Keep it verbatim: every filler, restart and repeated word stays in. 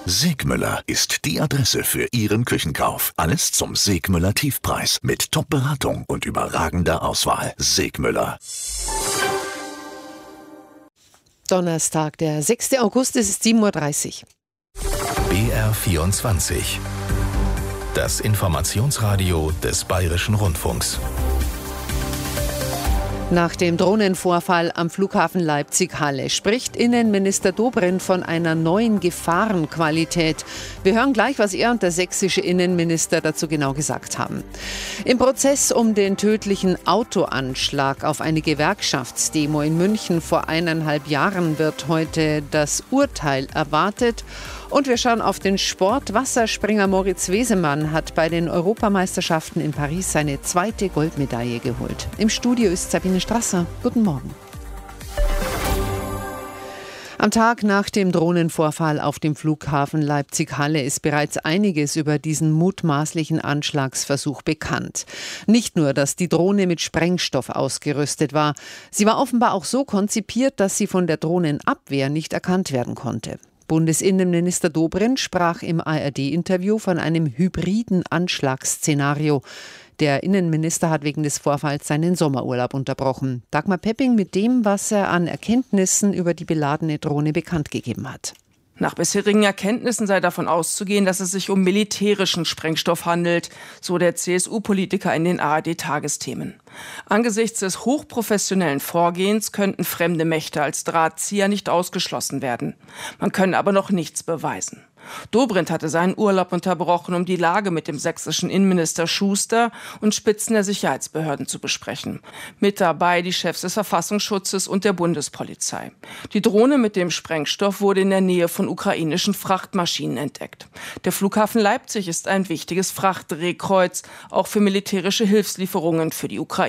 Segmüller ist die Adresse für Ihren Küchenkauf. Alles zum Segmüller Tiefpreis mit Top-Beratung und überragender Auswahl. Segmüller. Donnerstag, der sechster August, es ist sieben Uhr dreißig. B R vierundzwanzig. Das Informationsradio des Bayerischen Rundfunks. Nach dem Drohnenvorfall am Flughafen Leipzig-Halle spricht Innenminister Dobrindt von einer neuen Gefahrenqualität. Wir hören gleich, was er und der sächsische Innenminister dazu genau gesagt haben. Im Prozess um den tödlichen Autoanschlag auf eine Gewerkschaftsdemo in München vor eineinhalb Jahren wird heute das Urteil erwartet. Und wir schauen auf den Sport. Wasserspringer Moritz Wesemann hat bei den Europameisterschaften in Paris seine zweite Goldmedaille geholt. Im Studio ist Sabine Strasser. Guten Morgen. Am Tag nach dem Drohnenvorfall auf dem Flughafen Leipzig-Halle ist bereits einiges über diesen mutmaßlichen Anschlagsversuch bekannt. Nicht nur, dass die Drohne mit Sprengstoff ausgerüstet war. Sie war offenbar auch so konzipiert, dass sie von der Drohnenabwehr nicht erkannt werden konnte. Bundesinnenminister Dobrindt sprach im A R D-Interview von einem hybriden Anschlagsszenario. Der Innenminister hat wegen des Vorfalls seinen Sommerurlaub unterbrochen. Dagmar Pepping mit dem, was er an Erkenntnissen über die beladene Drohne bekannt gegeben hat. Nach bisherigen Erkenntnissen sei davon auszugehen, dass es sich um militärischen Sprengstoff handelt, so der C S U-Politiker in den A R D-Tagesthemen. Angesichts des hochprofessionellen Vorgehens könnten fremde Mächte als Drahtzieher nicht ausgeschlossen werden. Man könne aber noch nichts beweisen. Dobrindt hatte seinen Urlaub unterbrochen, um die Lage mit dem sächsischen Innenminister Schuster und Spitzen der Sicherheitsbehörden zu besprechen. Mit dabei die Chefs des Verfassungsschutzes und der Bundespolizei. Die Drohne mit dem Sprengstoff wurde in der Nähe von ukrainischen Frachtmaschinen entdeckt. Der Flughafen Leipzig ist ein wichtiges Frachtdrehkreuz, auch für militärische Hilfslieferungen für die Ukraine.